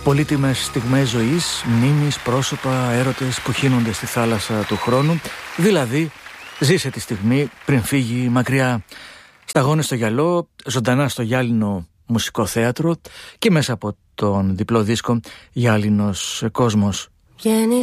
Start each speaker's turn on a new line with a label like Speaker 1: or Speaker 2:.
Speaker 1: πολύτιμες στιγμές ζωής, μνήμεις, πρόσωπα, έρωτες που χύνονται στη θάλασσα του χρόνου. Δηλαδή, ζήσε τη στιγμή πριν φύγει μακριά. Σταγόνες στο γυαλό, ζωντανά στο γυάλινο μουσικό θέατρο και μέσα από τον διπλό δίσκο «Γυάλινος κόσμος».